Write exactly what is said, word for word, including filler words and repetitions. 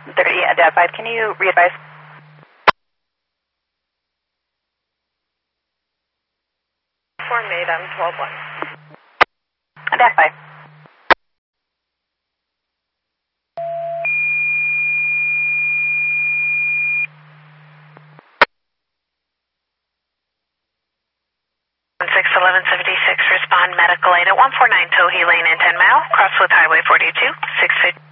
thirty identified. Can you re-advise? four made on twelve one. Identify. six eleven seventy-six, respond medical aid at one four nine Tohi Lane and ten mile, Crosswood Highway forty-two, six fifty.